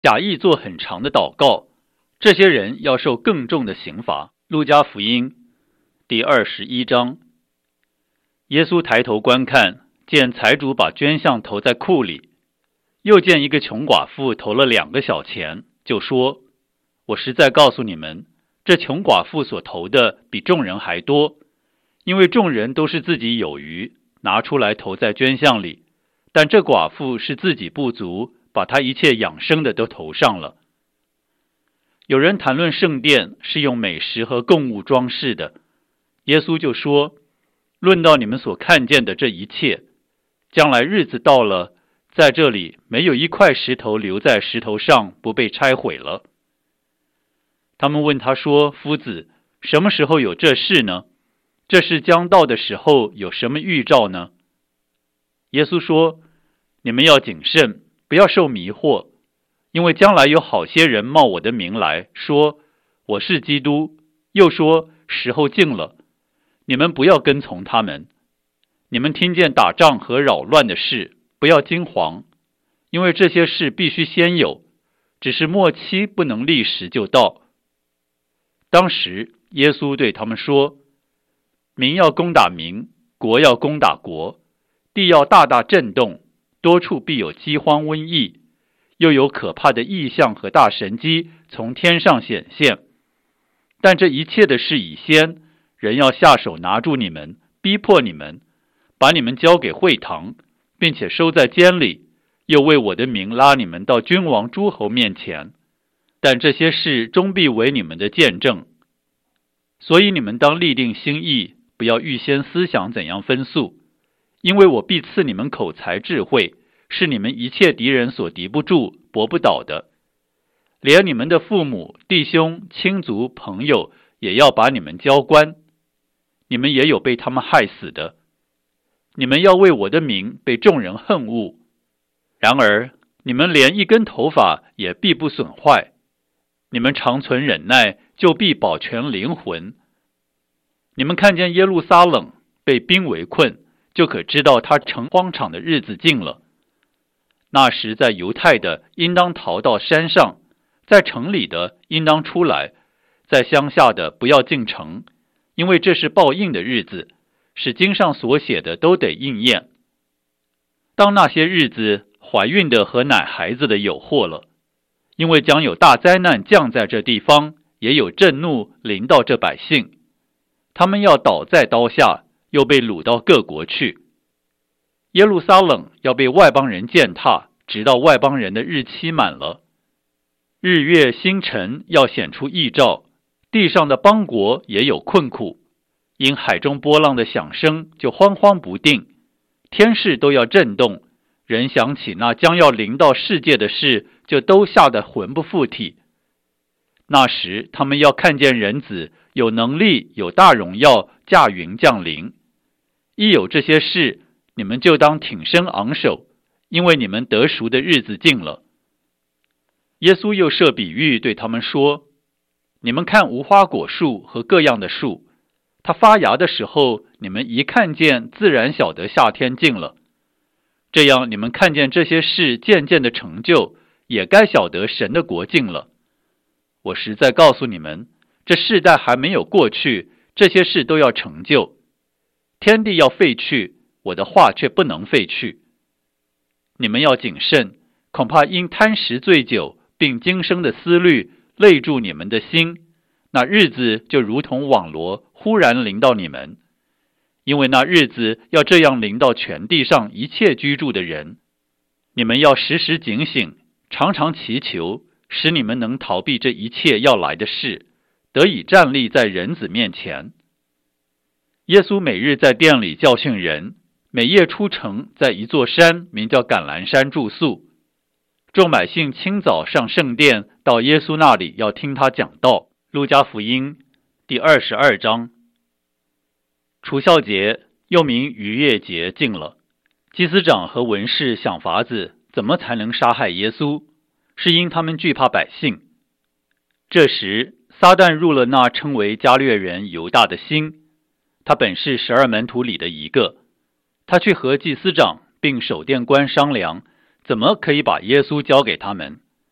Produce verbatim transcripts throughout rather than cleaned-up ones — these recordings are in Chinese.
假意做很长的祷告，这些人要受更重的刑罚。路加福音第二十一章。耶稣抬头观看，见财主把捐项投在库里，又见一个穷寡妇投了两个小钱，就说：我实在告诉你们，这穷寡妇所投的比众人还多，因为众人都是自己有余，拿出来投在捐项里，但这寡妇是自己不足，把她一切养生的都投上了。有人谈论圣殿是用美食和供物装饰的，耶稣就说：论到你们所看见的这一切，将来日子到了，在这里没有一块石头留在石头上不被拆毁了。他们问他说：夫子，什么时候有这事呢？这事将到的时候有什么预兆呢？耶稣说：你们要谨慎，不要受迷惑，因为将来有好些人冒我的名来说我是基督，又说时候近了，你们不要跟从他们。你们听见打仗和扰乱的事，不要惊惶，因为这些事必须先有，只是末期不能立时就到。当时耶稣对他们说：民要攻打民，国要攻打国，地要大大震动，多处必有饥荒瘟疫，又有可怕的异象和大神迹从天上显现。但这一切的事已先，人要下手拿住你们，逼迫你们，把你们交给会堂，并且收在监里，又为我的名拉你们到君王诸侯面前。但这些事终必为你们的见证。所以你们当立定心意，不要预先思想怎样分诉，因为我必赐你们口才智慧，是你们一切敌人所敌不住、搏不倒的。连你们的父母、弟兄、亲族、朋友也要把你们交官，你们也有被他们害死的。你们要为我的名被众人恨恶，然而你们连一根头发也必不损坏。你们常存忍耐，就必保全灵魂。你们看见耶路撒冷被兵围困，就可知道他成荒场的日子近了。那时在犹太的应当逃到山上，在城里的应当出来，在乡下的不要进城，因为这是报应的日子，使经上所写的都得应验。当那些日子，怀孕的和奶孩子的有祸了，因为将有大灾难降在这地方，也有震怒临到这百姓，他们要倒在刀下，又被掳到各国去。耶路撒冷要被外邦人践踏，直到外邦人的日期满了。日月星辰要显出异兆，地上的邦国也有困苦，因海中波浪的响声就慌慌不定，天势都要震动，人想起那将要临到世界的事，就都吓得魂不附体。那时他们要看见人子有能力有大荣耀驾云降临。一有这些事，你们就当挺身昂首，因为你们得赎的日子近了。耶稣又设比喻对他们说：你们看无花果树和各样的树，它发芽的时候，你们一看见，自然晓得夏天近了。这样你们看见这些事渐渐的成就，也该晓得神的国近了。我实在告诉你们，这世代还没有过去，这些事都要成就。天地要废去，我的话却不能废去。你们要谨慎，恐怕因贪食醉酒，并今生的思虑累住你们的心，那日子就如同网罗忽然临到你们。因为那日子要这样临到全地上一切居住的人。你们要时时警醒，常常祈求，使你们能逃避这一切要来的事，得以站立在人子面前。耶稣每日在殿里教训人，每夜出城，在一座山名叫橄榄山住宿。众百姓清早上圣殿，到耶稣那里要听他讲道。路加福音第二十二章。除酵节又名逾越节近了，祭司长和文士想法子怎么才能杀害耶稣，是因他们惧怕百姓。这时撒旦入了那称为加略人犹大的心，他本是十二门徒里的一个。他去和祭司长并守殿官商量，怎么可以把耶稣交给他们。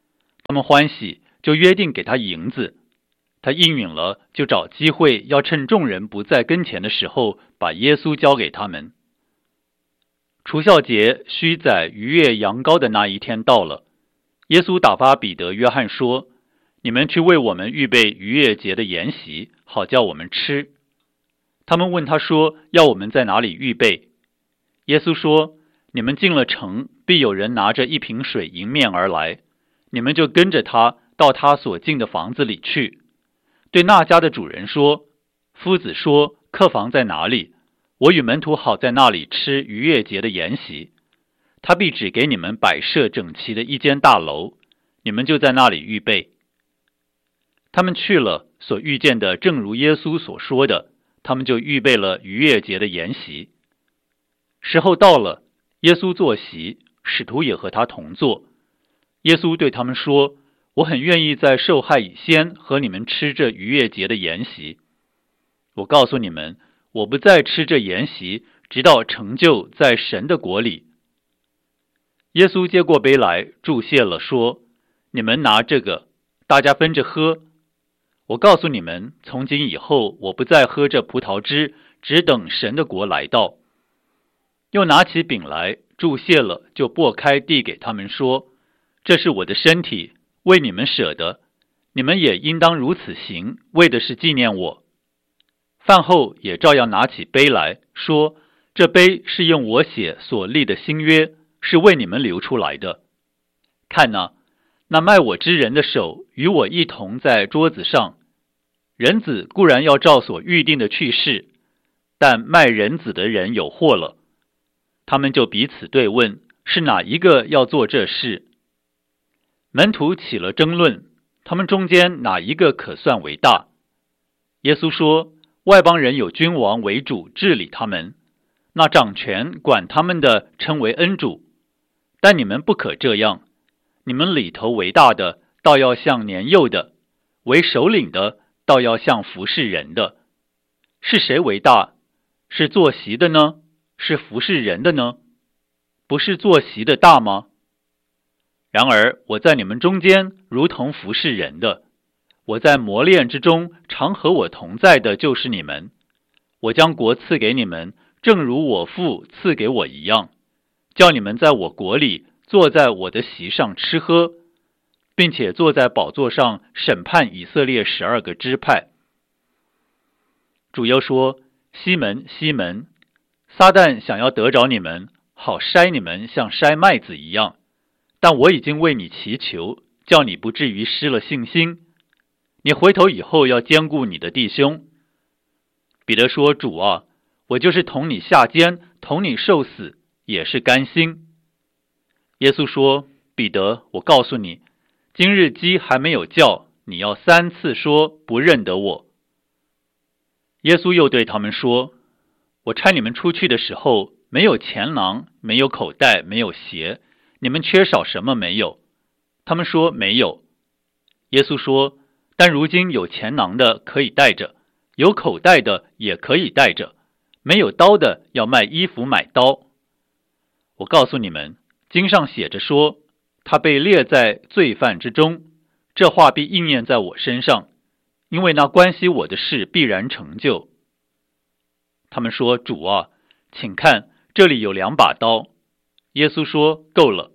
他们欢喜，就约定给他银子。他应允了，就找机会要趁众人不在跟前的时候，把耶稣交给他们。除酵节须宰逾越羊羔的那一天到了，耶稣打发彼得、约翰说：“你们去为我们预备逾越节的筵席，好叫我们吃。”他们问他说：“要我们在哪里预备？”耶稣说：“你们进了城，必有人拿着一瓶水迎面而来，你们就跟着他到他所进的房子里去，对那家的主人说：夫子说，客房在哪里？我与门徒好在那里吃逾越节的筵席。他必只给你们摆设整齐的一间大楼，你们就在那里预备。”他们去了，所遇见的正如耶稣所说的，他们就预备了逾越节的筵席。时候到了，耶稣坐席，使徒也和他同坐。耶稣对他们说：“我很愿意在受害以先和你们吃这逾越节的筵席。我告诉你们，我不再吃这筵席，直到成就在神的国里。”耶稣接过杯来，祝谢了，说：“你们拿这个，大家分着喝。我告诉你们，从今以后，我不再喝这葡萄汁，只等神的国来到。”又拿起饼来，祝谢了，就擘开递给他们说：“这是我的身体，为你们舍的，你们也应当如此行，为的是纪念我。”饭后也照样拿起杯来说：“这杯是用我血所立的新约，是为你们流出来的。看哪，那卖我之人的手与我一同在桌子上。人子固然要照所预定的去世，但卖人子的人有祸了。”他们就彼此对问，是哪一个要做这事？门徒起了争论，他们中间哪一个可算为大？耶稣说：“外邦人有君王为主治理他们，那掌权管他们的称为恩主。但你们不可这样，你们里头为大的，倒要像年幼的；为首领的，倒要像服侍人的。是谁为大？是坐席的呢？是服侍人的呢？不是坐席的大吗？然而我在你们中间如同服侍人的，我在磨练之中常和我同在的就是你们。我将国赐给你们，正如我父赐给我一样，叫你们在我国里坐在我的席上吃喝，并且坐在宝座上审判以色列十二个支派。”主又说：“西门，西门，撒旦想要得着你们，好筛你们像筛麦子一样，但我已经为你祈求，叫你不至于失了信心。你回头以后要兼顾你的弟兄。”彼得说：“主啊，我就是同你下监，同你受死，也是甘心。”耶稣说：“彼得，我告诉你，今日鸡还没有叫，你要三次说不认得我。”耶稣又对他们说：“我差你们出去的时候，没有钱囊，没有口袋，没有鞋，你们缺少什么没有？”他们说：“没有。”耶稣说：“但如今有钱囊的可以带着，有口袋的也可以带着，没有刀的要卖衣服买刀。我告诉你们，经上写着说，他被列在罪犯之中，这话必应验在我身上，因为那关系我的事必然成就。”他们说：“主啊，请看，这里有两把刀。”耶稣说：“够了。”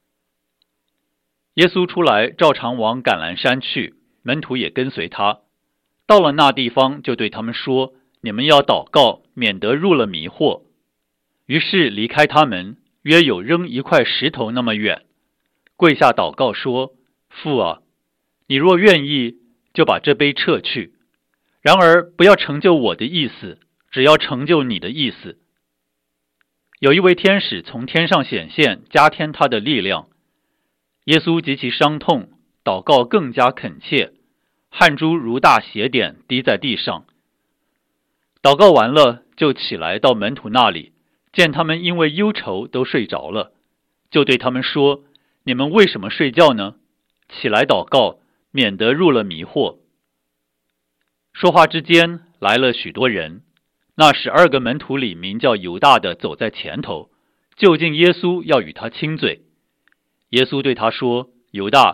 耶稣出来，照常往橄榄山去，门徒也跟随他。到了那地方，就对他们说：“你们要祷告，免得入了迷惑。”于是离开他们，约有扔一块石头那么远，跪下祷告说：“父啊，你若愿意，就把这杯撤去。然而不要成就我的意思，只要成就你的意思。”有一位天使从天上显现，加添他的力量。耶稣极其伤痛，祷告更加恳切，汗珠如大血点滴在地上。祷告完了，就起来到门徒那里，见他们因为忧愁都睡着了，就对他们说：“你们为什么睡觉呢？起来祷告，免得入了迷惑。”说话之间，来了许多人。那十二个门徒里名叫犹大的走在前头，就近耶稣要与他亲嘴。耶稣对他说：“犹大，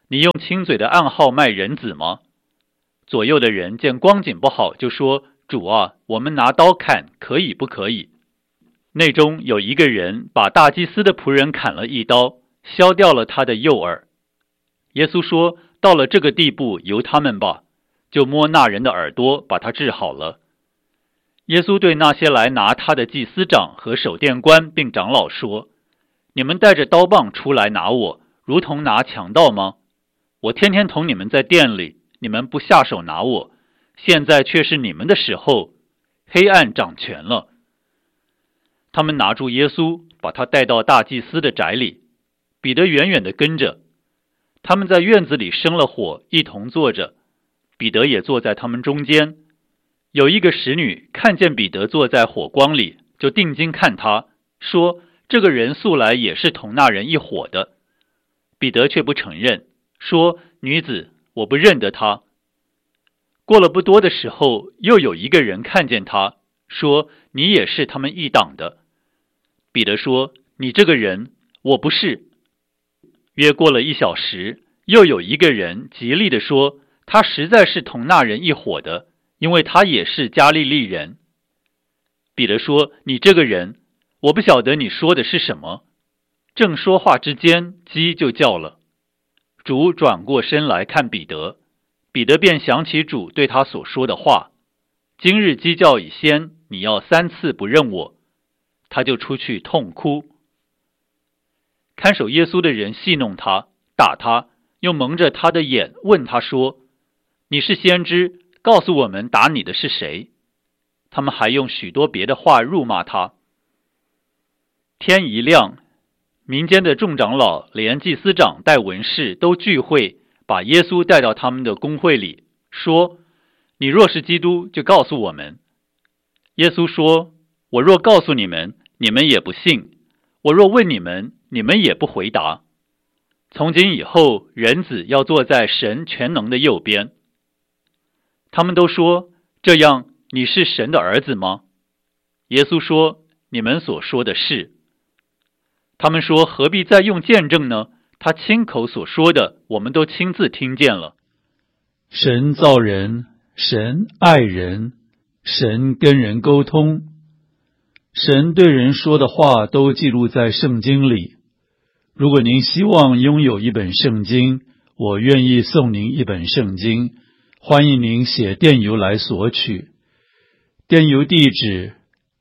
你用亲嘴的暗号卖人子吗？”左右的人见光景不好，就说：“主啊，我们拿刀砍，可以不可以？”内中有一个人把大祭司的仆人砍了一刀，削掉了他的右耳。耶稣说：“到了这个地步，由他们吧。”就摸那人的耳朵，把他治好了。耶稣对那些来拿他的祭司长和守殿官并长老说：“你们带着刀棒出来拿我，如同拿强盗吗？我天天同你们在店里，你们不下手拿我，现在却是你们的时候，黑暗掌权了。”他们拿住耶稣，把他带到大祭司的宅里，彼得远远地跟着。他们在院子里生了火，一同坐着，彼得也坐在他们中间。有一个使女看见彼得坐在火光里，就定睛看他，说：“这个人素来也是同那人一伙的。”彼得却不承认，说：“女子，我不认得他。”过了不多的时候，又有一个人看见他，说：“你也是他们一党的。”彼得说：“你这个人，我不是。”约过了一小时，又有一个人极力地说：“他实在是同那人一伙的，因为他也是加利利人。”彼得说：“你这个人，我不晓得你说的是什么。”正说话之间，鸡就叫了。主转过身来看彼得，彼得便想起主对他所说的话：“今日鸡叫以先，你要三次不认我。”他就出去痛哭。看守耶稣的人戏弄他，打他，又蒙着他的眼，问他说：“你是先知，告诉我们打你的是谁？”他们还用许多别的话辱骂他。天一亮，民间的众长老连祭司长带文士都聚会，把耶稣带到他们的公会里，说：“你若是基督，就告诉我们。”耶稣说：“我若告诉你们，你们也不信；我若问你们，你们也不回答。从今以后，人子要坐在神全能的右边。”他们都说：“这样，你是神的儿子吗？”耶稣说：“你们所说的是。”他们说：“何必再用见证呢？他亲口所说的，我们都亲自听见了。” 神造人，神爱人，神跟人沟通，神对人说的话都记录在圣经里。如果您希望拥有一本圣经，我愿意送您一本圣经，欢迎您写电邮来索取。电邮地址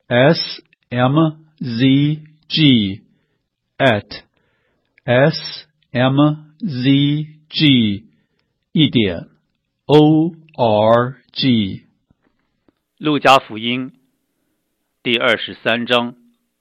s m z g at s m z g 一点 o r g。 路加福音第二十三章。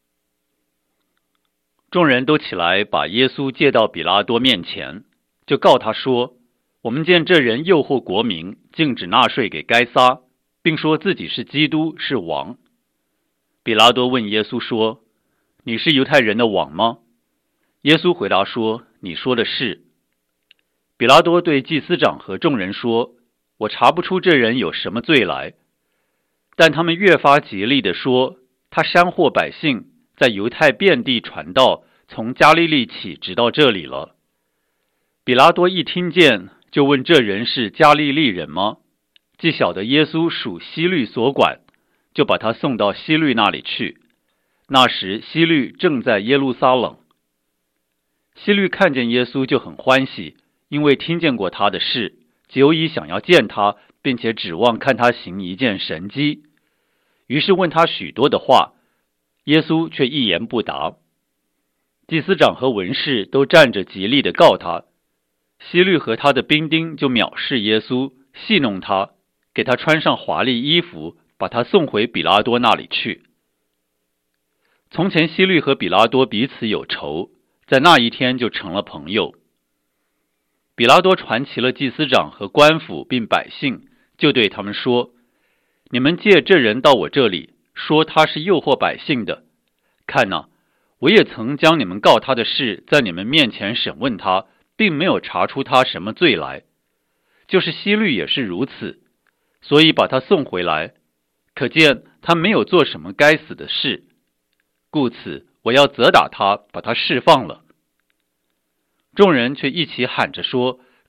众人都起来，把耶稣借到比拉多面前，就告他说：“我们见这人诱惑国民，禁止纳税给该撒，并说自己是基督，是王。”比拉多问耶稣说：“你是犹太人的王吗？”耶稣回答说：“你说的是。”比拉多对祭司长和众人说：“我查不出这人有什么罪来。”但他们越发极力地说：“他煽惑百姓，在犹太遍地传道，从加利利起直到这里了。”比拉多一听见，就问这人是加利利人吗？既晓得耶稣属希律所管，就把他送到希律那里去。那时希律正在耶路撒冷。希律看见耶稣就很欢喜，因为听见过他的事，久已想要见他，并且指望看他行一件神迹。于是问他许多的话，耶稣却一言不答。祭司长和文士都站着极力地告他。希律和他的兵丁就藐视耶稣，戏弄他，给他穿上华丽衣服，把他送回比拉多那里去。从前希律和比拉多彼此有仇，在那一天就成了朋友。比拉多传齐了祭司长和官府并百姓，就对他们说：“你们借这人到我这里，说他是诱惑百姓的。看哪，我也曾将你们告他的事在你们面前审问他，并没有查出他什么罪来。就是希律也是如此，所以把他送回来。可见他没有做什么该死的事，故此我要责打他，把他释放了。”众人却一起喊着说：“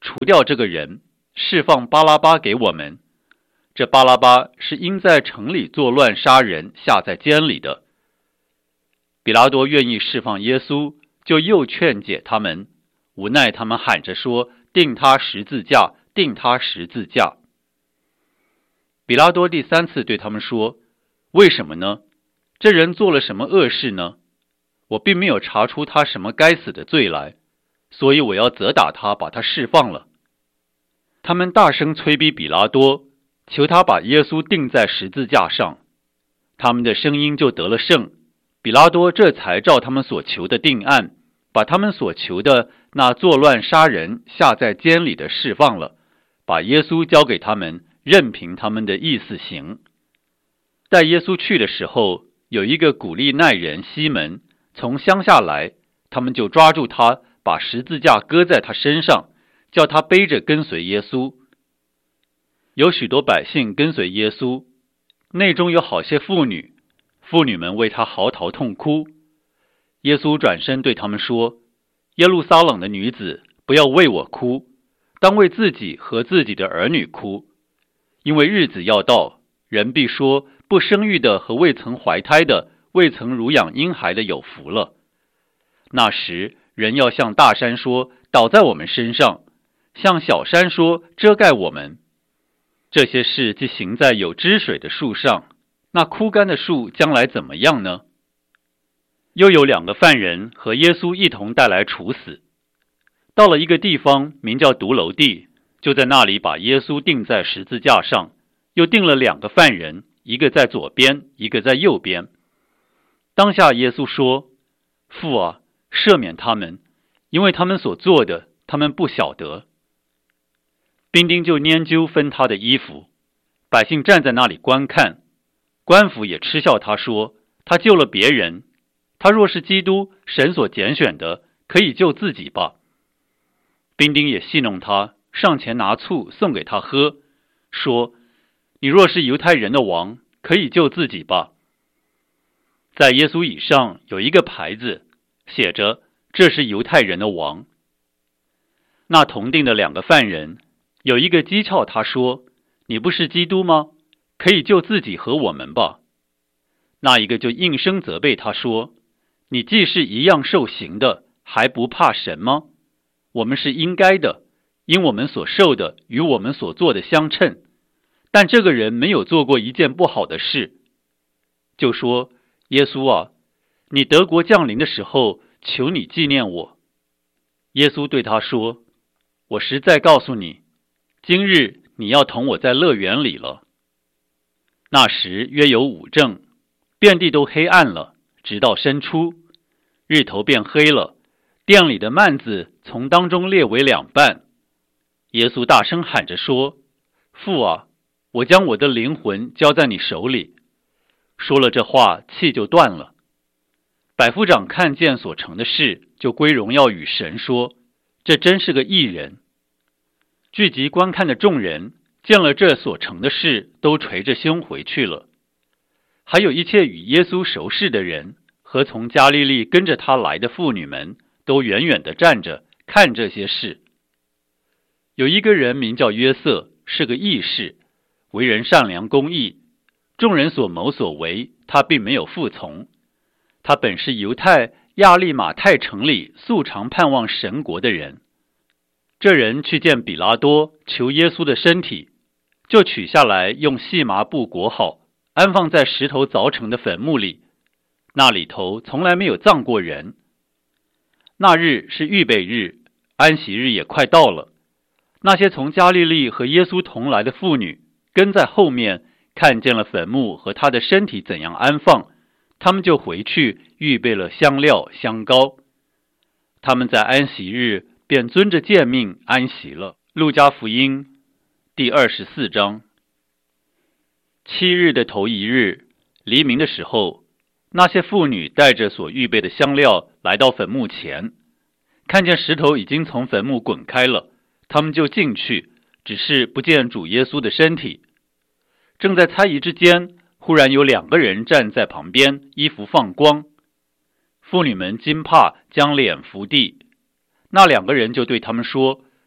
除掉这个人，释放巴拉巴给我们。这巴拉巴是因在城里作乱杀人，下在监里的。比拉多愿意释放耶稣，就又劝解他们，无奈他们喊着说，钉他十字架，钉他十字架。比拉多第三次对他们说，为什么呢？这人做了什么恶事呢？我并没有查出他什么该死的罪来，所以我要责打他，把他释放了。他们大声催逼比拉多，求他把耶稣钉在十字架上。他们的声音就得了胜，比拉多这才照他们所求的定案，把他们所求的那作乱杀人下在监里的释放了，把耶稣交给他们，任凭他们的意思行。带耶稣去的时候，有一个古利奈人西门从乡下来，他们就抓住他，把十字架搁在他身上，叫他背着跟随耶稣。有许多百姓跟随耶稣，内中有好些妇女，妇女们为他嚎啕痛哭。耶稣转身对他们说，耶路撒冷的女子，不要为我哭，当为自己和自己的儿女哭，因为日子要到，人必说，不生育的和未曾怀胎的，未曾乳养婴孩的有福了。那时人要向大山说，倒在我们身上，向小山说，遮盖我们。这些事既行在有汁水的树上，那枯干的树将来怎么样呢？又有两个犯人和耶稣一同带来处死，到了一个地方名叫独楼地，就在那里把耶稣钉在十字架上，又钉了两个犯人，一个在左边，一个在右边。当下耶稣说，父啊，赦免他们，因为他们所做的，他们不晓得。兵丁就拈阄分他的衣服，百姓站在那里观看，官府也嗤笑他说，他救了别人，他若是基督，神所拣选的，可以救自己吧。兵丁也戏弄他，上前拿醋送给他喝，说，你若是犹太人的王，可以救自己吧。在耶稣以上有一个牌子，写着，这是犹太人的王。那同定的两个犯人，有一个讥诮他说，你不是基督吗？可以救自己和我们吧。那一个就应声责备他说，你既是一样受刑的，还不怕神吗？我们是应该的，因我们所受的与我们所做的相称，但这个人没有做过一件不好的事。就说，耶稣啊，你得国降临的时候，求你纪念我。耶稣对他说，我实在告诉你，今日你要同我在乐园里了。那时约有午正，遍地都黑暗了，直到申初，日头变黑了，殿里的幔子从当中裂为两半。耶稣大声喊着说，父啊，我将我的灵魂交在你手里。说了这话，气就断了。百夫长看见所成的事，就归荣耀与神说，这真是个义人。聚集观看的众人见了这所成的事，都垂着胸回去了。还有一切与耶稣熟识的人和从加利利跟着他来的妇女们，都远远地站着看这些事。有一个人名叫约瑟，是个义士，为人善良公义，众人所谋所为，他并没有服从。他本是犹太亚利马太城里素常盼望神国的人。这人去见比拉多，求耶稣的身体，就取下来，用细麻布裹好，安放在石头凿成的坟墓里，那里头从来没有葬过人。那日是预备日，安息日也快到了。那些从加利利和耶稣同来的妇女跟在后面，看见了坟墓和他的身体怎样安放，他们就回去预备了香料香膏。他们在安息日便遵着诫命安息了。路加福音第二十四章。七日的头一日，黎明的时候，那些妇女带着所预备的香料来到坟墓前，看见石头已经从坟墓滚开了，他们就进去，只是不见主耶稣的身体。正在猜疑之间，忽然有两个人站在旁边，衣服放光。妇女们惊怕，将脸伏地。那两个人就对他们说，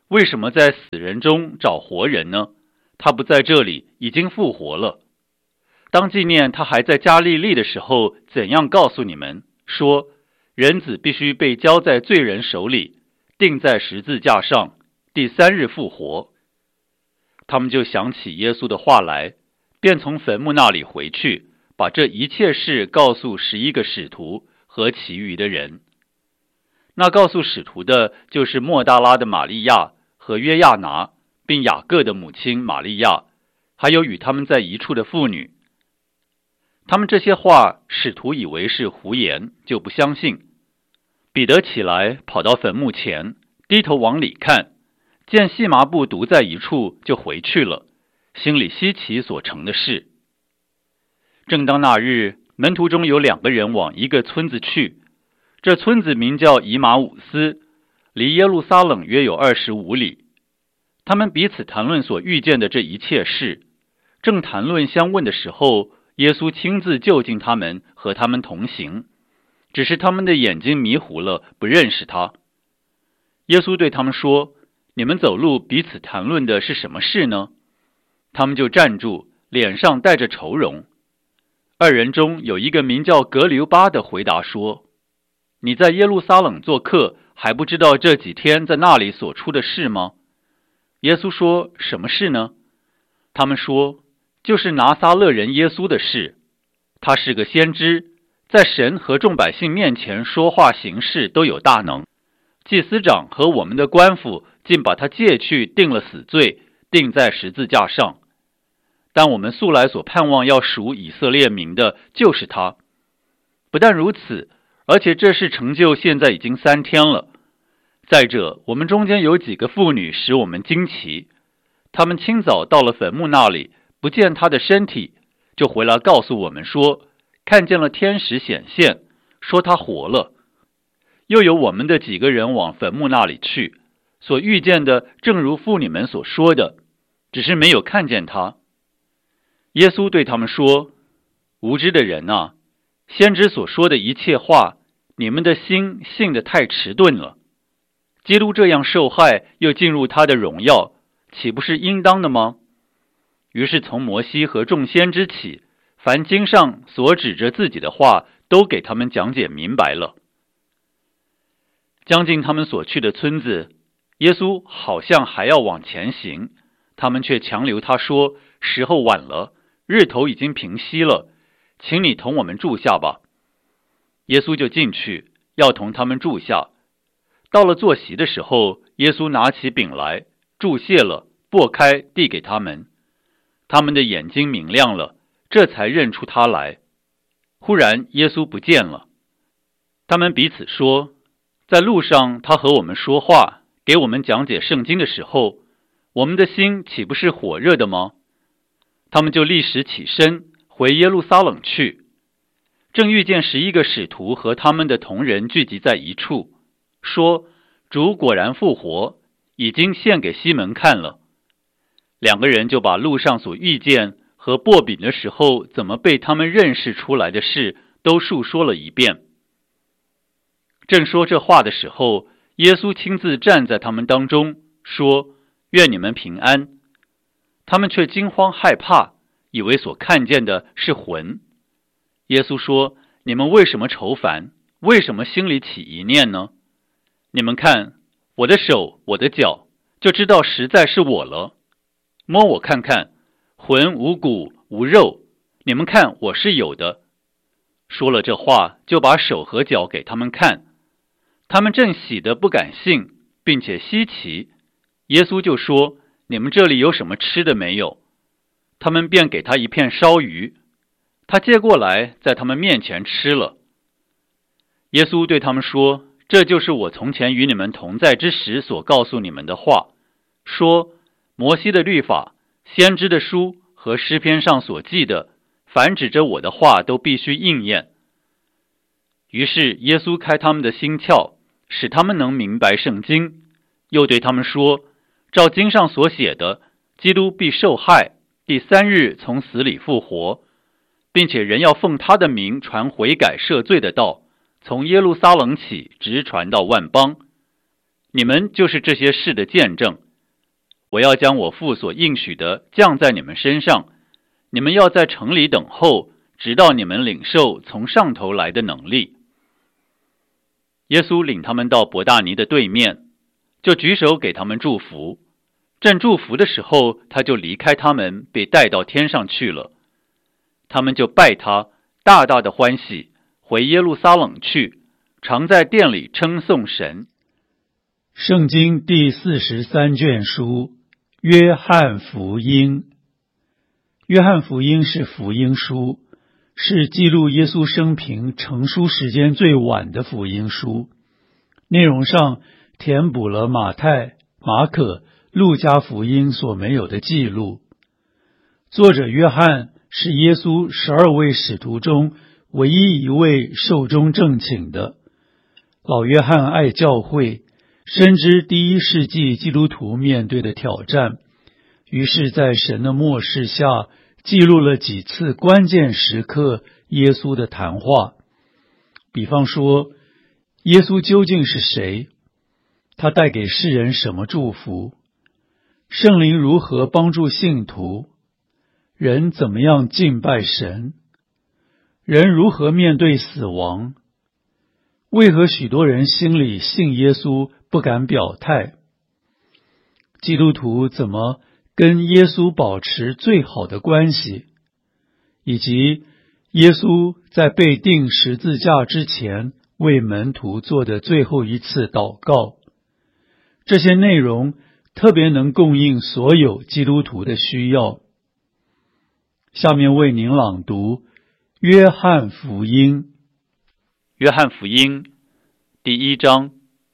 为什么在死人中找活人呢？他不在这里，已经复活了。当纪念他还在加利利的时候，怎样告诉你们，说人子必须被交在罪人手里，钉在十字架上，第三日复活。他们就想起耶稣的话来，便从坟墓那里回去，把这一切事告诉十一个使徒和其余的人。那告诉使徒的就是莫大拉的玛利亚和约亚拿，并雅各的母亲玛利亚，还有与他们在一处的妇女。他们这些话，使徒以为是胡言，就不相信。彼得起来，跑到坟墓前，低头往里看，见细麻布独在一处，就回去了，心里稀奇所成的事。正当那日，门徒中有两个人往一个村子去，这村子名叫以马忤斯，离耶路撒冷约有二十五里。他们彼此谈论所遇见的这一切事，正谈论相问的时候，耶稣亲自就近他们，和他们同行，只是他们的眼睛迷糊了，不认识他。耶稣对他们说：你们走路彼此谈论的是什么事呢？他们就站住，脸上带着愁容。二人中有一个名叫格留巴的回答说：你在耶路撒冷做客，还不知道这几天在那里所出的事吗？耶稣说：什么事呢？他们说：就是拿撒勒人耶稣的事。他是个先知，在神和众百姓面前说话行事都有大能。祭司长和我们的官府竟把他借去，定了死罪，钉在十字架上。但我们素来所盼望要赎以色列民的，就是他。不但如此，而且这事成就现在已经三天了。再者，我们中间有几个妇女使我们惊奇，她们清早到了坟墓那里，不见他的身体，就回来告诉我们说，看见了天使显现，说他活了。又有我们的几个人往坟墓那里去，所遇见的正如妇女们所说的，只是没有看见他。耶稣对他们说：无知的人啊，先知所说的一切话，你们的心信得太迟钝了。基督这样受害，又进入他的荣耀，岂不是应当的吗？于是从摩西和众先知起，凡经上所指着自己的话，都给他们讲解明白了。将近他们所去的村子，耶稣好像还要往前行，他们却强留他说：时候晚了，日头已经平息了，请你同我们住下吧。耶稣就进去，要同他们住下。到了坐席的时候，耶稣拿起饼来，祝谢了，擘开，递给他们。他们的眼睛明亮了，这才认出他来。忽然耶稣不见了。他们彼此说，在路上他和我们说话，给我们讲解圣经的时候，我们的心岂不是火热的吗？他们就立时起身，回耶路撒冷去。正遇见十一个使徒和他们的同人聚集在一处，说：主果然复活，已经献给西门看了。两个人就把路上所遇见和擘饼的时候怎么被他们认识出来的事都述说了一遍。正说这话的时候，耶稣亲自站在他们当中，说：愿你们平安。他们却惊慌害怕，以为所看见的是魂。耶稣说：你们为什么愁烦？为什么心里起疑念呢？你们看我的手，我的脚，就知道实在是我了。摸我看看，魂无骨无肉，你们看我是有的。说了这话，就把手和脚给他们看。他们正喜得不敢信，并且稀奇。耶稣就说：你们这里有什么吃的没有？他们便给他一片烧鱼，他接过来，在他们面前吃了。耶稣对他们说：这就是我从前与你们同在之时所告诉你们的话，说摩西的律法、先知的书和诗篇上所记的，凡指着我的话都必须应验。于是耶稣开他们的心窍，使他们能明白圣经，又对他们说：照经上所写的，基督必受害，第三日从死里复活，并且人要奉他的名传悔改赦罪的道，从耶路撒冷起，直传到万邦。 你们就是这些事的见证。我要将我父所应许的降在你们身上，你们要在城里等候，直到你们领受从上头来的能力。”耶稣领他们到伯大尼的对面，就举手给他们祝福。正祝福的时候，他就离开他们，被带到天上去了。他们就拜他，大大的欢喜，回耶路撒冷去，常在殿里称颂神。 圣经第四十三卷书，约翰福音。约翰福音是福音书，是记录耶稣生平成书时间最晚的福音书，内容上填补了马太、马可、路加福音所没有的记录。作者约翰是耶稣十二位使徒中唯一一位寿终正寝的。老约翰爱教会，深知第一世纪基督徒面对的挑战，于是在神的默示下记录了几次关键时刻耶稣的谈话。比方说，耶稣究竟是谁？他带给世人什么祝福？圣灵如何帮助信徒？人怎么样敬拜神？人如何面对死亡？为何许多人心里信耶稣不敢表态？基督徒怎么跟耶稣保持最好的关系？以及耶稣在被钉十字架之前为门徒做的最后一次祷告。这些内容特别能供应所有基督徒的需要。下面为您朗读约翰福音。 约翰福音第一章。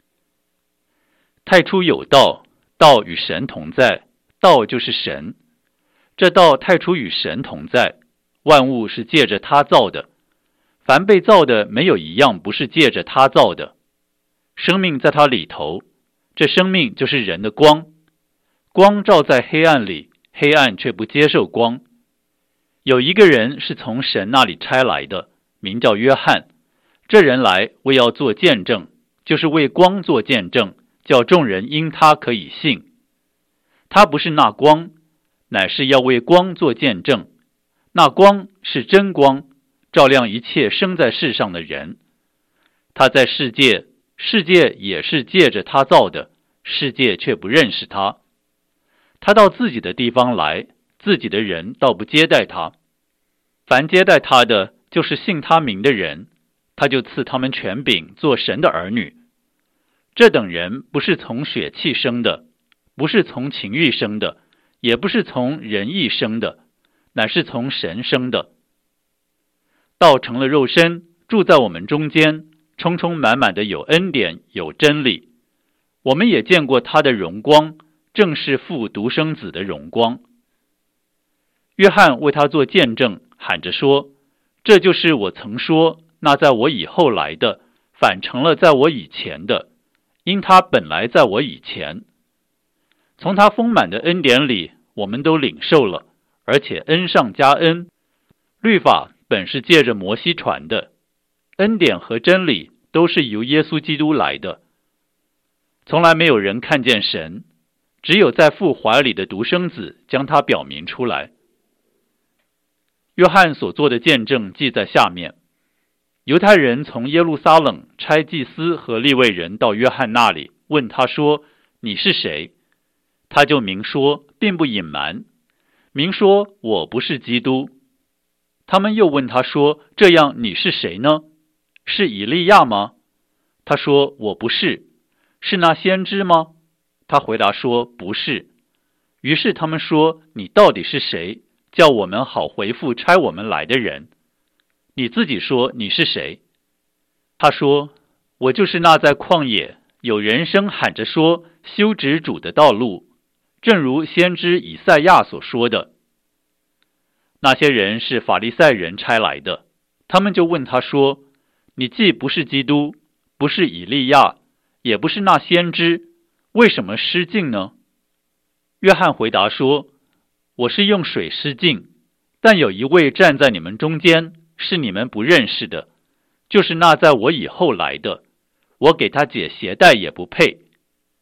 太初有道，道与神同在，道就是神。这道太初与神同在，万物是借着他造的，凡被造的没有一样不是借着他造的。生命在他里头，这生命就是人的光。光照在黑暗里，黑暗却不接受光。有一个人是从神那里差来的，名叫约翰。这人来为要做见证，就是为光做见证，叫众人因他可以信。他不是那光，乃是要为光做见证。那光是真光，照亮一切生在世上的人。他在世界，世界也是借着他造的，世界却不认识他。他到自己的地方来，自己的人倒不接待他。凡接待他的，就是信他名的人，他就赐他们权柄做神的儿女。这等人不是从血气生的，不是从情欲生的，也不是从人意生的，乃是从神生的。道成了肉身，住在我们中间，充充满满的有恩典，有真理。我们也见过他的荣光，正是父独生子的荣光。约翰为他做见证，喊着说：“这就是我曾说，那在我以后来的，反成了在我以前的，因他本来在我以前。”从他丰满的恩典里，我们都领受了，而且恩上加恩。律法本是借着摩西传的，恩典和真理都是由耶稣基督来的。从来没有人看见神，只有在父怀里的独生子将他表明出来。约翰所做的见证记在下面。犹太人从耶路撒冷差祭司和利未人到约翰那里，问他说：“你是谁？”他就明说，并不隐瞒，明说：“我不是基督。”他们又问他说：“这样你是谁呢？是以利亚吗？”他说：“我不是。”是那先知吗？他回答说：“不是。”于是他们说：“你到底是谁？叫我们好回复差我们来的人。你自己说你是谁？”他说：“我就是那在旷野有人声喊着说，修直主的道路，正如先知以赛亚所说的。”那些人是法利赛人差来的，他们就问他说：“你既不是基督，不是以利亚，也不是那先知，为什么失敬呢？”约翰回答说：“我是用水施浸，但有一位站在你们中间，是你们不认识的，就是那在我以后来的，我给他解鞋带也不配。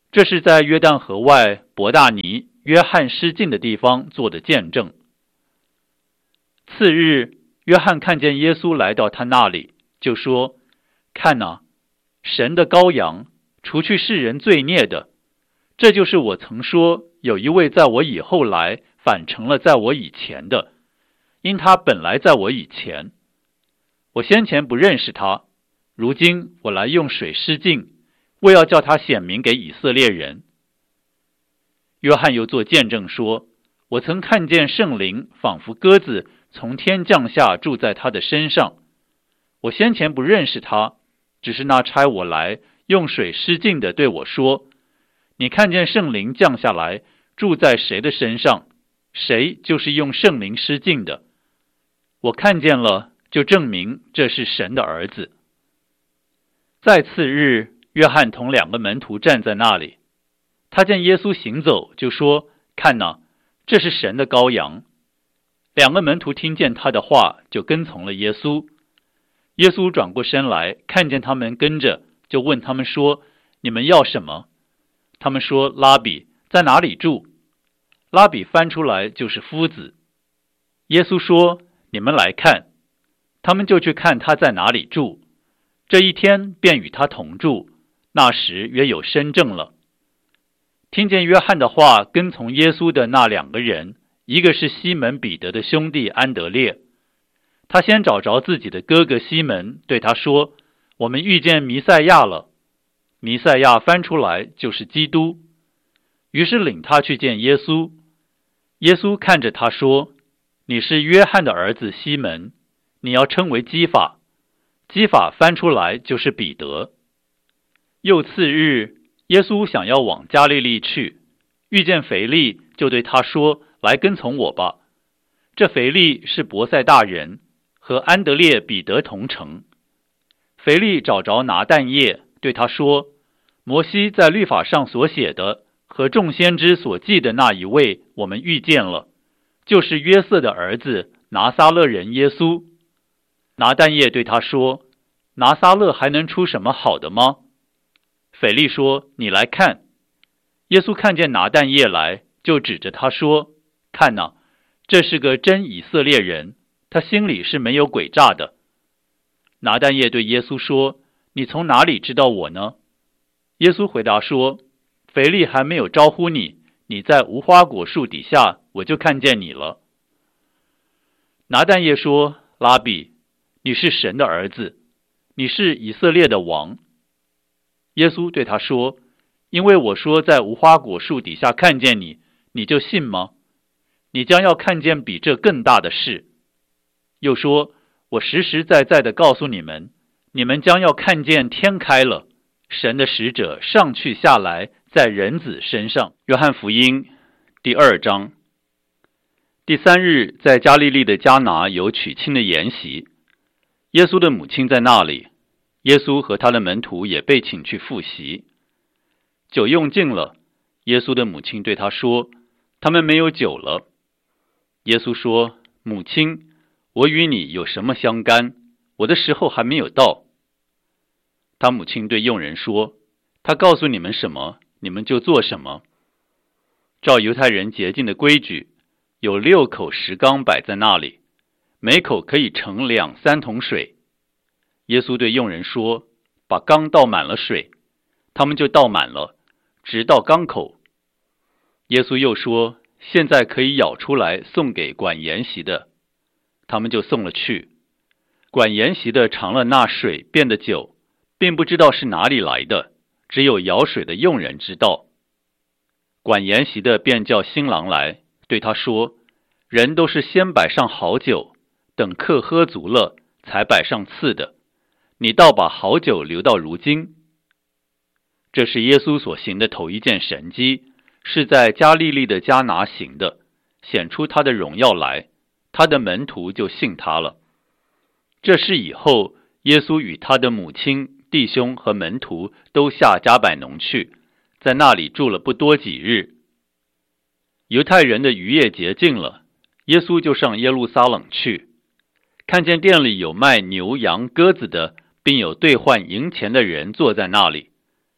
这是在约旦河外伯大尼约翰失禁的地方做的见证。次日，约翰看见耶稣来到他那里，就说：看哪，神的羔羊，除去世人罪孽的。这就是我曾说，有一位在我以后来，反成了在我以前的，因他本来在我以前。我先前不认识他，如今我来用水施浸，为要叫他显明给以色列人。约翰又作见证说：我曾看见圣灵仿佛鸽子从天降下，住在他的身上。我先前不认识他，只是那差我来用水施浸的对我说：你看见圣灵降下来，住在谁的身上，谁就是用圣灵施浸的。我看见了，就证明这是神的儿子。再次日，约翰同两个门徒站在那里，他见耶稣行走，就说：看哪，这是神的羔羊。两个门徒听见他的话，就跟从了耶稣。耶稣转过身来，看见他们跟着，就问他们说：你们要什么？他们说：拉比，在哪里住？拉比翻出来就是夫子。耶稣说：你们来看。他们就去看他在哪里住。这一天便与他同住，那时约有申正了。听见约翰的话，跟从耶稣的那两个人，一个是西门彼得的兄弟安德烈。他先找着自己的哥哥西门，对他说：我们遇见弥赛亚了。弥赛亚翻出来就是基督。于是领他去见耶稣。耶稣看着他说：你是约翰的儿子西门，你要称为基法。基法翻出来就是彼得。又次日，耶稣想要往加利利去，遇见腓利，就对他说：来跟从我吧。这腓利是伯赛大人，和安德烈、彼得同城。腓利找着拿但业，对他说：摩西在律法上所写的和众先知所记的那一位，我们遇见了，就是约瑟的儿子拿撒勒人耶稣。拿但业对他说：拿撒勒还能出什么好的吗？腓利说：你来看。耶稣看见拿但业来，就指着他说：看哪，这是个真以色列人，他心里是没有诡诈的。拿但业对耶稣说：你从哪里知道我呢？耶稣回答说：腓利还没有招呼你，你在无花果树底下，我就看见你了。拿但业说：拉比，你是神的儿子，你是以色列的王。耶稣对他说：因为我说在无花果树底下看见你，你就信吗？你将要看见比这更大的事。又说：我实实在在的告诉你们，你们将要看见天开了，神的使者上去下来，在人子身上。约翰福音第二章。第三日，在加利利的迦拿有娶亲的筵席，耶稣的母亲在那里，耶稣和他的门徒也被请去赴席。酒用尽了，耶稣的母亲对他说：他们没有酒了。耶稣说：母亲，我与你有什么相干？我的时候还没有到。他母亲对佣人说：他告诉你们什么，你们就做什么。照犹太人洁净的规矩，有六口石缸摆在那里，每口可以盛两三桶水。耶稣对佣人说：把缸倒满了水。他们就倒满了，直到缸口。耶稣又说：现在可以舀出来送给管筵席的。他们就送了去。管筵席的尝了那水变的酒，并不知道是哪里来的，只有舀水的佣人知道。管筵席的便叫新郎来，对他说：人都是先摆上好酒，等客喝足了，才摆上次的，你倒把好酒留到如今。这是耶稣所行的头一件神迹，是在加利利的迦拿行的，显出他的荣耀来，他的门徒就信他了。这事以后，耶稣与他的母亲、弟兄和门徒都下迦百农去，在那里住了不多几日。犹太人的逾越节近了，耶稣就上耶路撒冷去，看见店里有卖牛羊鸽子的，并有兑换银钱的人坐在那里。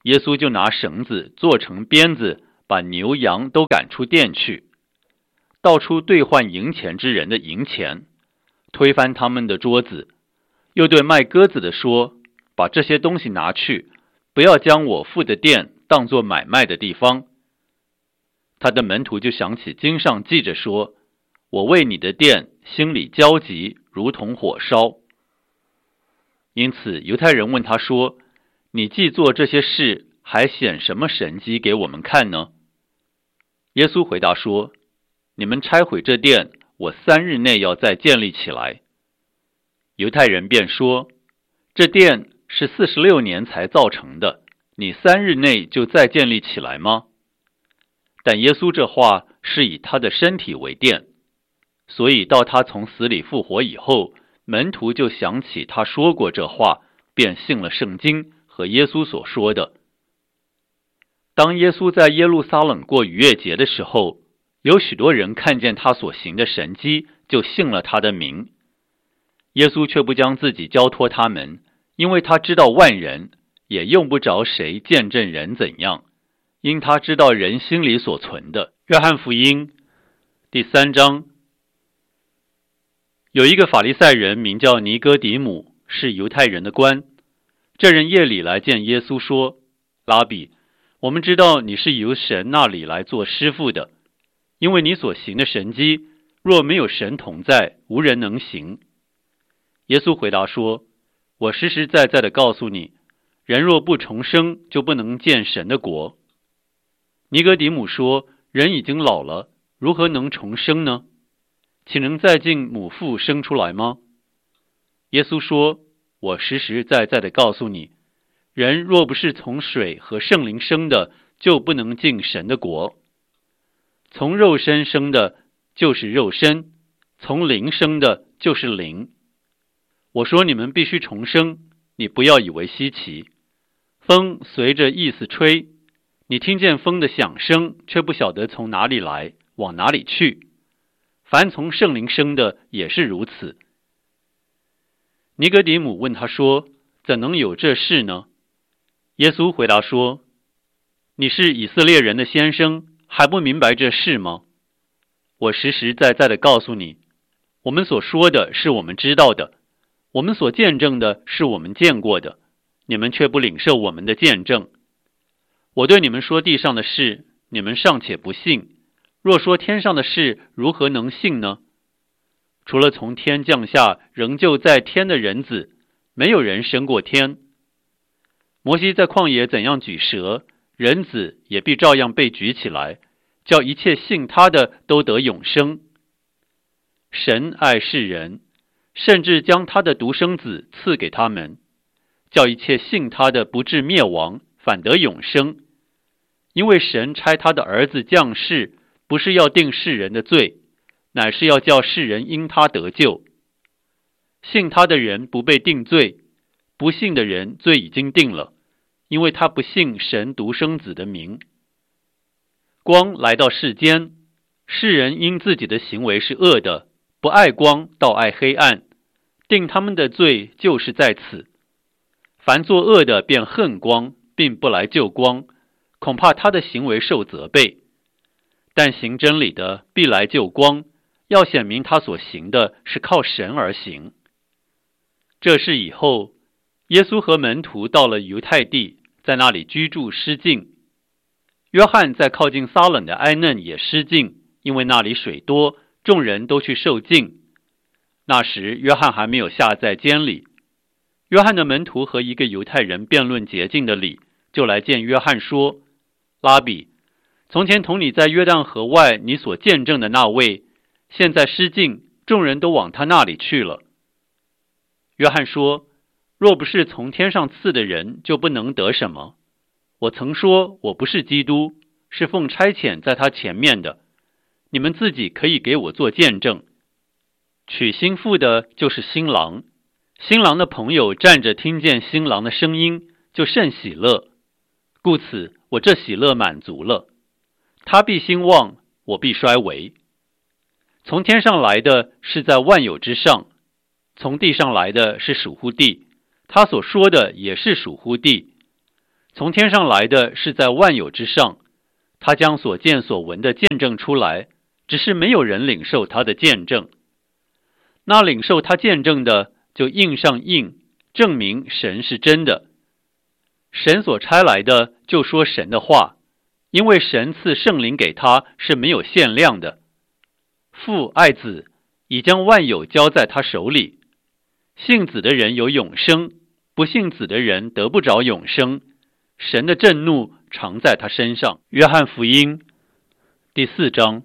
耶稣就拿绳子做成鞭子，把牛羊都赶出店去，倒出兑换银钱之人的银钱，推翻他们的桌子，又对卖鸽子的说：把这些东西拿去，不要将我父的店当作买卖的地方。他的门徒就想起经上记着说：我为你的店心里焦急，如同火烧。因此犹太人问他说：你既做这些事，还显什么神迹给我们看呢？耶稣回答说：你们拆毁这殿，我三日内要再建立起来。犹太人便说：这殿是四十六年才造成的，你三日内就再建立起来吗？但耶稣这话是以他的身体为殿，所以到他从死里复活以后，门徒就想起他说过这话，便信了圣经和耶稣所说的。当耶稣在耶路撒冷过逾越节的时候，有许多人看见他所行的神迹，就信了他的名。耶稣却不将自己交托他们，因为他知道万人，也用不着谁见证人怎样，因他知道人心里所存的。约翰福音第三章。有一个法利赛人名叫尼哥底母，是犹太人的官。这人夜里来见耶稣说：拉比，我们知道你是由神那里来做师傅的，因为你所行的神迹，若没有神同在，无人能行。耶稣回答说：我实实在在的告诉你，人若不重生，就不能见神的国。尼哥底母说：人已经老了，如何能重生呢？岂能再进母腹生出来吗？耶稣说：我实实在在的告诉你，人若不是从水和圣灵生的，就不能进神的国。从肉身生的就是肉身，从灵生的就是灵。我说你们必须重生，你不要以为稀奇。风随着意思吹，你听见风的响声，却不晓得从哪里来，往哪里去。凡从圣灵生的也是如此。尼哥底母问他说：怎能有这事呢？耶稣回答说：你是以色列人的先生，还不明白这事吗？我实实在在的告诉你，我们所说的是我们知道的，我们所见证的是我们见过的，你们却不领受我们的见证。我对你们说地上的事，你们尚且不信，若说天上的事，如何能信呢？除了从天降下仍旧在天的人子，没有人升过天。摩西在旷野怎样举蛇，人子也必照样被举起来，叫一切信他的都得永生。神爱世人，甚至将他的独生子赐给他们，叫一切信他的不至灭亡，反得永生。因为神差他的儿子降世，不是要定世人的罪，乃是要叫世人因他得救。信他的人不被定罪，不信的人罪已经定了，因为他不信神独生子的名。光来到世间，世人因自己的行为是恶的，不爱光，倒爱黑暗，定他们的罪就是在此。凡作恶的便恨光，并不来救光，恐怕他的行为受责备。但行真理的必来救光，要显明他所行的是靠神而行。这事以后，耶稣和门徒到了犹太地，在那里居住失禁。约翰在靠近撒冷的埃嫩也失禁，因为那里水多，众人都去受浸。那时约翰还没有下在监里。约翰的门徒和一个犹太人辩论洁净的理，就来见约翰说：拉比，从前同你在约旦河外你所见证的那位，现在失禁，众人都往他那里去了。约翰说：若不是从天上赐的人，就不能得什么。我曾说我不是基督，是奉差遣在他前面的，你们自己可以给我做见证。娶新妇的就是新郎，新郎的朋友站着听见新郎的声音，就甚喜乐，故此我这喜乐满足了。他必兴旺，我必衰微。从天上来的是在万有之上，从地上来的是属乎地，他所说的也是属乎地。 从天上来的是在万有之上，他将所见所闻的见证出来，只是没有人领受他的见证。那领受他见证的，就印上印，证明神是真的。神所差来的，就说神的话，因为神赐圣灵给他是没有限量的。父爱子，已将万有交在他手里。信子的人有永生，不信子的人得不着永生。神的震怒常在他身上。约翰福音第四章。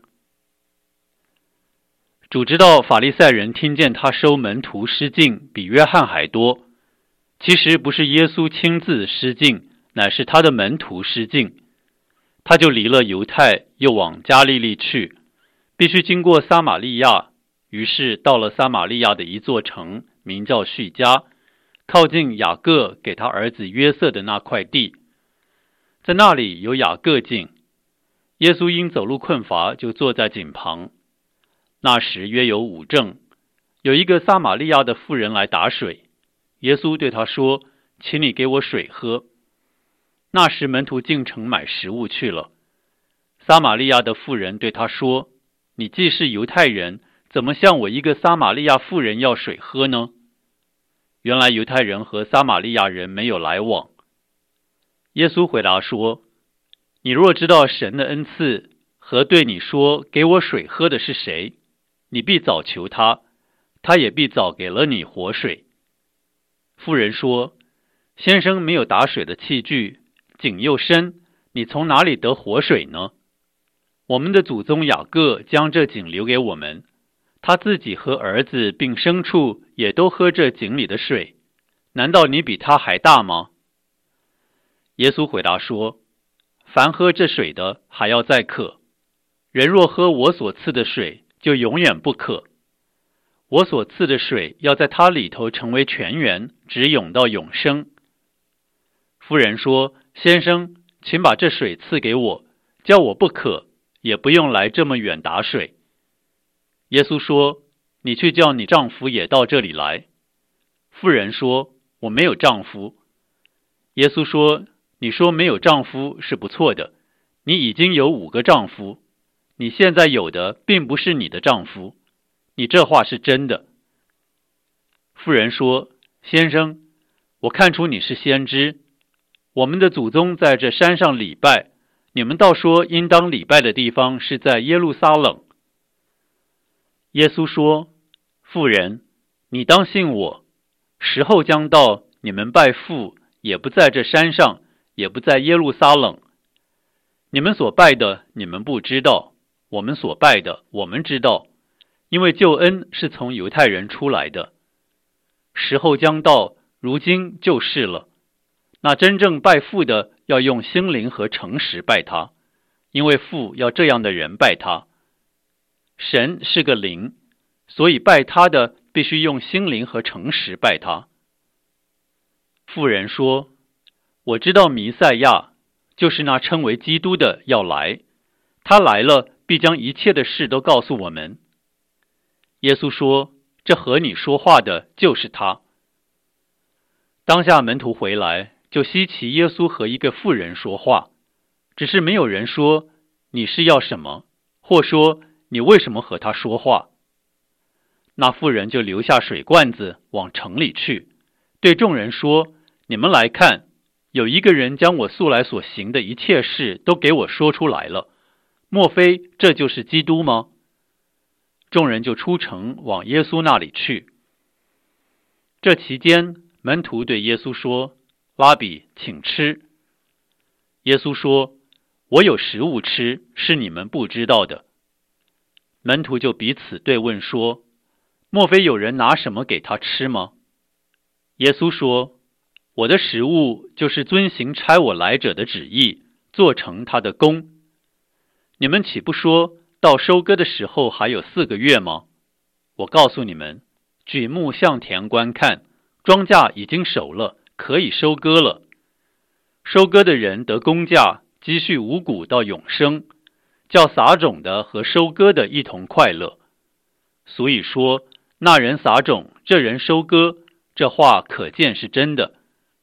主知道法利赛人听见他收门徒失敬比约翰还多，其实不是耶稣亲自失敬，乃是他的门徒失敬。他就离了犹太，又往加利利去，必须经过撒玛利亚，于是到了撒玛利亚的一座城，名叫叙加，靠近雅各给他儿子约瑟的那块地。在那里有雅各井，耶稣因走路困乏，就坐在井旁。那时约有午正，有一个撒玛利亚的妇人来打水，耶稣对他说：“请你给我水喝。”那时门徒进城买食物去了。撒玛利亚的妇人对他说：“你既是犹太人，怎么向我一个撒玛利亚妇人要水喝呢？”原来犹太人和撒玛利亚人没有来往。耶稣回答说：“你若知道神的恩赐和对你说给我水喝的是谁，你必早求他，他也必早给了你活水。”妇人说：“先生没有打水的器具，井又深，你从哪里得活水呢？我们的祖宗雅各将这井留给我们，他自己和儿子并牲畜也都喝这井里的水，难道你比他还大吗？”耶稣回答说：“凡喝这水的还要再渴，人若喝我所赐的水，就永远不渴。我所赐的水要在他里头成为泉源，直涌到永生。”妇人说：“先生，请把这水赐给我，叫我不渴，也不用来这么远打水。”耶稣说：“你去叫你丈夫也到这里来。”妇人说：“我没有丈夫。”耶稣说：“你说没有丈夫是不错的，你已经有五个丈夫，你现在有的并不是你的丈夫，你这话是真的。”妇人说：“先生，我看出你是先知。我们的祖宗在这山上礼拜，你们倒说应当礼拜的地方是在耶路撒冷。”耶稣说：“妇人，你当信我，时候将到，你们拜父也不在这山上，也不在耶路撒冷。你们所拜的，你们不知道；我们所拜的，我们知道，因为救恩是从犹太人出来的。时候将到，如今就是了。那真正拜父的，要用心灵和诚实拜他，因为父要这样的人拜他。神是个灵，所以拜他的必须用心灵和诚实拜他。”妇人说：“我知道弥赛亚，就是那称为基督的要来，他来了，必将一切的事都告诉我们。”耶稣说：“这和你说话的就是他。”当下门徒回来，就稀奇耶稣和一个妇人说话，只是没有人说你是要什么，或说你为什么和他说话。那妇人就留下水罐子往城里去，对众人说：“你们来看，有一个人将我素来所行的一切事都给我说出来了，莫非这就是基督吗？”众人就出城往耶稣那里去。这期间，门徒对耶稣说：“拉比，请吃。”耶稣说：“我有食物吃，是你们不知道的。”门徒就彼此对问说：“莫非有人拿什么给他吃吗？”耶稣说：“我的食物就是遵行差我来者的旨意，做成他的功。你们岂不说到收割的时候还有四个月吗？我告诉你们，举目向田观看，庄稼已经熟了，可以收割了。收割的人得工价，积蓄五谷到永生，叫撒种的和收割的一同快乐。所以说，那人撒种，这人收割，这话可见是真的。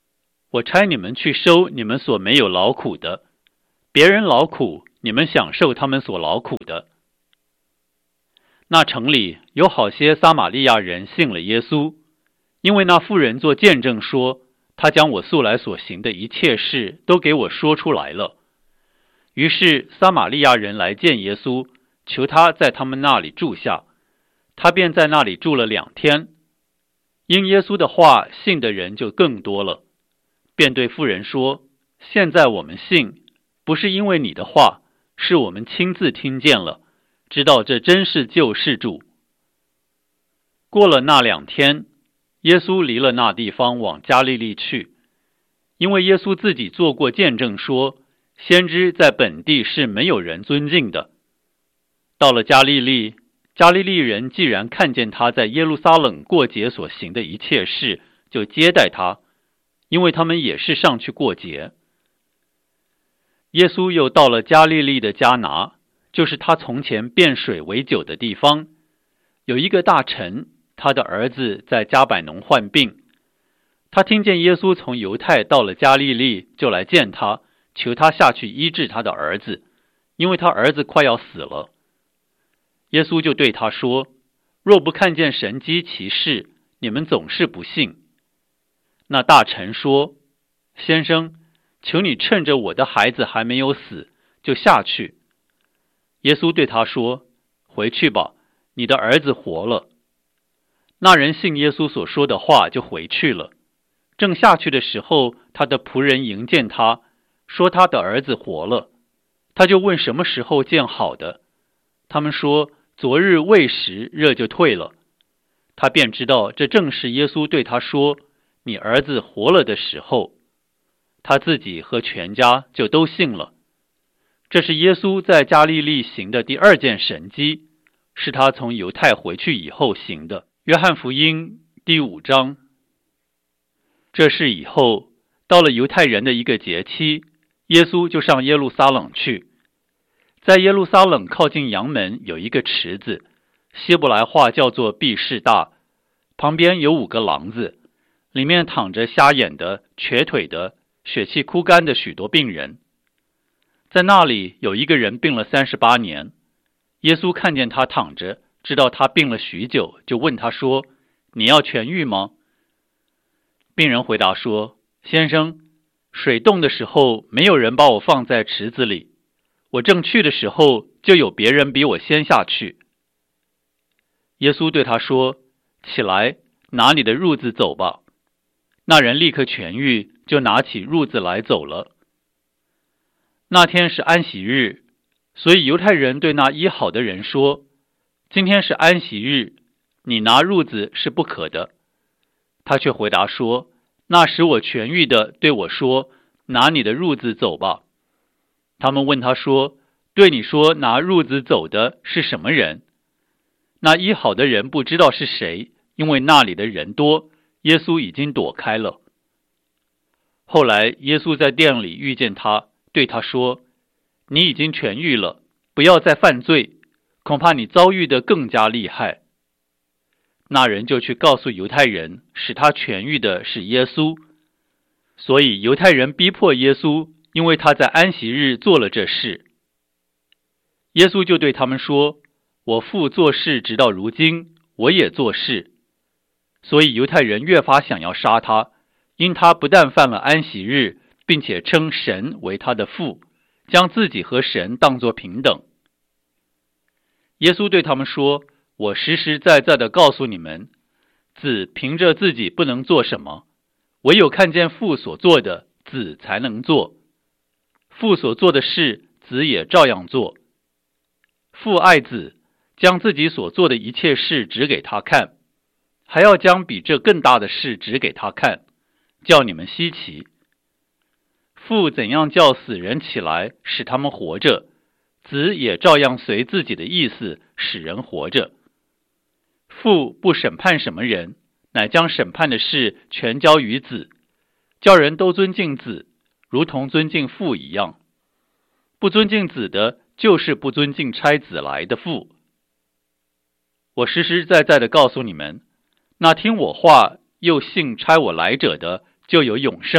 我差你们去收你们所没有劳苦的，别人劳苦，你们享受他们所劳苦的。那城里有好些撒玛利亚人信了耶稣，因为那妇人做见证说，他将我素来所行的一切事都给我说出来了。于是撒玛利亚人来见耶稣，求他在他们那里住下，他便在那里住了两天。因耶稣的话，信的人就更多了，便对妇人说，现在我们信，不是因为你的话，是我们亲自听见了，知道这真是救世主。过了那两天，耶稣离了那地方，往加利利去，因为耶稣自己做过见证说，先知在本地是没有人尊敬的。到了加利利，加利利人既然看见他在耶路撒冷过节所行的一切事，就接待他，因为他们也是上去过节。耶稣又到了加利利的迦拿，就是他从前变水为酒的地方。有一个大臣，他的儿子在迦百农患病，他听见耶稣从犹太到了加利利，就来见他，求他下去医治他的儿子，因为他儿子快要死了。耶稣就对他说，若不看见神迹奇事，你们总是不信。那大臣说，先生，求你趁着我的孩子还没有死，就下去。耶稣对他说，回去吧，你的儿子活了。那人信耶稣所说的话，就回去了。正下去的时候，他的仆人迎见他，说他的儿子活了。他就问什么时候见好的，他们说，昨日未时，热就退了。他便知道这正是耶稣对他说，你儿子活了的时候。他自己和全家就都信了。这是耶稣在加利利行的第二件神迹，是他从犹太回去以后行的。约翰福音第五章。这事以后，到了犹太人的一个节期，耶稣就上耶路撒冷去。在耶路撒冷靠近阳门有一个池子，希伯来话叫做毕士大，旁边有五个廊子，里面躺着瞎眼的、瘸腿的、血气枯干的许多病人。在那里有一个人病了三十八年，耶稣看见他躺着，知道他病了许久，就问他说，你要痊愈吗？病人回答说，先生，水动的时候，没有人把我放在池子里，我正去的时候，就有别人比我先下去。耶稣对他说，起来，拿你的褥子走吧。那人立刻痊愈，就拿起褥子来走了。那天是安息日，所以犹太人对那医好的人说，今天是安息日，你拿褥子是不可的。他却回答说，那使我痊愈的对我说，拿你的褥子走吧。他们问他说，对你说拿褥子走的是什么人？那医好的人不知道是谁，因为那里的人多，耶稣已经躲开了。后来耶稣在店里遇见他，对他说，你已经痊愈了，不要再犯罪，恐怕你遭遇的更加厉害。那人就去告诉犹太人，使他痊愈的是耶稣。所以犹太人逼迫耶稣，因为他在安息日做了这事。耶稣就对他们说，我父做事直到如今，我也做事。所以犹太人越发想要杀他，因他不但犯了安息日，并且称神为他的父，将自己和神当作平等。耶稣对他们说，我实实在在地告诉你们，子凭着自己不能做什么，唯有看见父所做的，子才能做。父所做的事，子也照样做。父爱子，将自己所做的一切事指给他看，还要将比这更大的事指给他看，叫你们稀奇。父怎样叫死人起来，使他们活着，子也照样随自己的意思使人活着。父不审判什么人，乃将审判的事全交于子，叫人都尊敬子，如同尊敬父一样。不尊敬子的，就是不尊敬差子来的父。我实实在在地告诉你们，那听我话又信差我来者的，就有永生，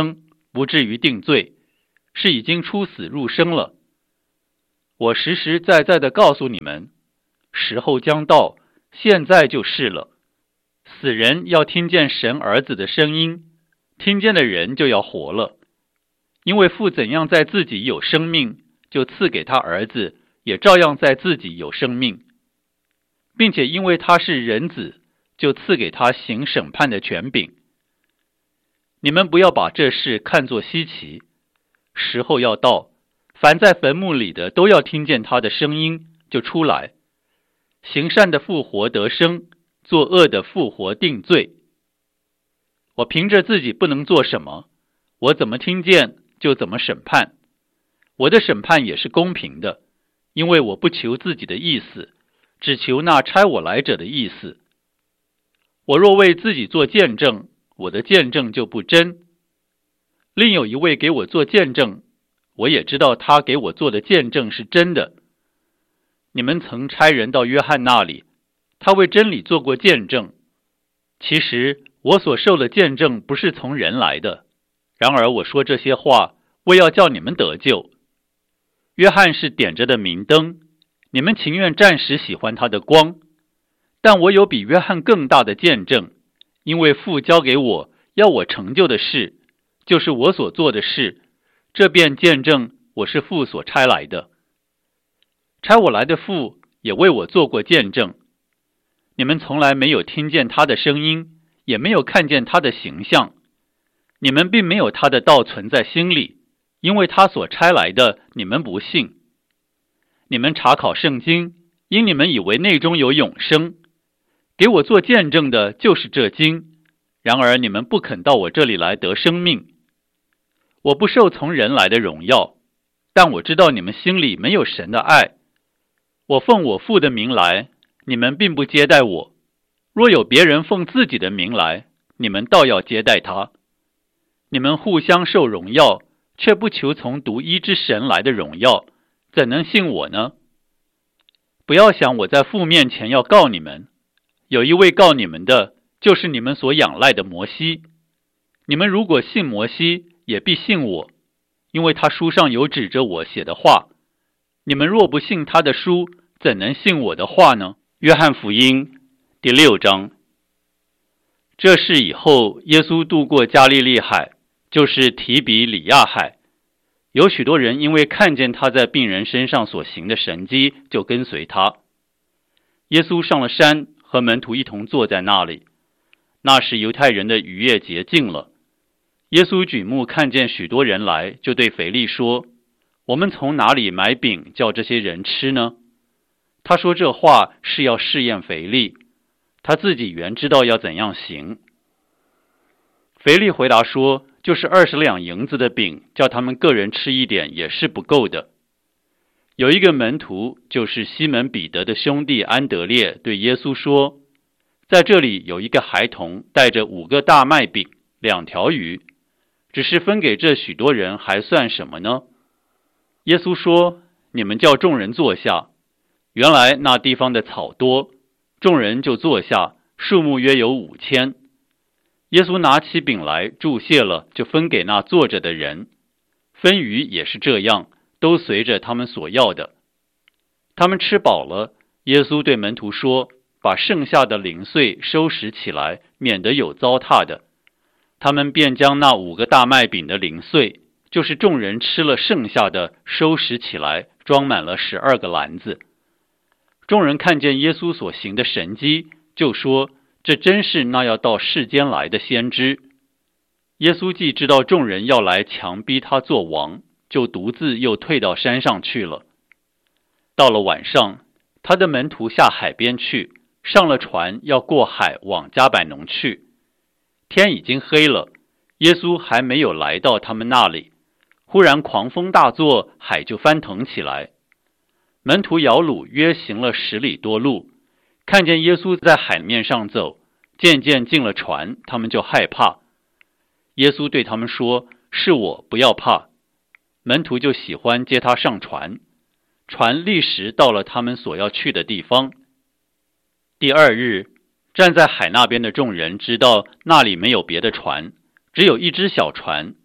不至于定罪，是已经出死入生了。我实实在在地告诉你们，时候将到，现在就是了。死人要听见神儿子的声音，听见的人就要活了。因为父怎样在自己有生命，就赐给他儿子，也照样在自己有生命，并且因为他是人子，就赐给他行审判的权柄。你们不要把这事看作稀奇，时候要到，凡在坟墓里的都要听见他的声音，就出来。行善的复活得生，作恶的复活定罪。我凭着自己不能做什么，我怎么听见就怎么审判。我的审判也是公平的，因为我不求自己的意思，只求那差我来者的意思。我若为自己做见证，我的见证就不真。另有一位给我做见证，我也知道他给我做的见证是真的。你们曾差人到约翰那里，他为真理做过见证。其实我所受的见证不是从人来的，然而我说这些话，为要叫你们得救。约翰是点着的明灯，你们情愿暂时喜欢他的光，但我有比约翰更大的见证，因为父交给我要我成就的事，就是我所做的事，这便见证我是父所差来的。差我来的父也为我做过见证。你们从来没有听见他的声音，也没有看见他的形象，你们并没有他的道存在心里，因为他所差来的你们不信。你们查考圣经，因你们以为内中有永生，给我做见证的就是这经，然而你们不肯到我这里来得生命。我不受从人来的荣耀，但我知道你们心里没有神的爱。我奉我父的名来，你们并不接待我，若有别人奉自己的名来，你们倒要接待他。你们互相受荣耀，却不求从独一之神来的荣耀，怎能信我呢？不要想我在父面前要告你们，有一位告你们的，就是你们所仰赖的摩西。你们如果信摩西，也必信我，因为他书上有指着我写的话。你们若不信他的书，怎能信我的话呢？约翰福音第六章。这事以后，耶稣渡过加利利海，就是提比里亚海。有许多人因为看见他在病人身上所行的神迹，就跟随他。耶稣上了山，和门徒一同坐在那里。那时犹太人的逾越节近了。耶稣举目看见许多人来，就对腓力说：我们从哪里买饼叫这些人吃呢？他说这话是要试验腓力，他自己原知道要怎样行。腓力回答说：就是二十两银子的饼，叫他们个人吃一点也是不够的。有一个门徒，就是西门彼得的兄弟安德烈，对耶稣说：在这里有一个孩童带着五个大麦饼，两条鱼，只是分给这许多人，还算什么呢？耶稣说：你们叫众人坐下。原来那地方的草多，众人就坐下，数目约有五千。耶稣拿起饼来，祝谢了，就分给那坐着的人。分鱼也是这样，都随着他们所要的。他们吃饱了，耶稣对门徒说：把剩下的零碎收拾起来，免得有糟蹋的。他们便将那五个大麦饼的零碎，就是众人吃了剩下的，收拾起来，装满了十二个篮子。众人看见耶稣所行的神迹，就说：这真是那要到世间来的先知。耶稣既知道众人要来强逼他做王，就独自又退到山上去了。到了晚上，他的门徒下海边去，上了船，要过海往迦百农去。天已经黑了，耶稣还没有来到他们那里，忽然狂风大作，海就翻腾起来。门徒摇橹约行了十里多路，看见耶稣在海面上走，渐渐进了船，他们就害怕。耶稣对他们说：是我，不要怕。门徒就喜欢接他上船，船立时到了他们所要去的地方。第二日，站在海那边的众人知道那里没有别的船，只有一只小船，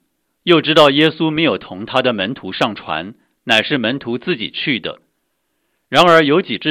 又知道耶稣没有同他的门徒上船，乃是门徒自己去的。然而有几只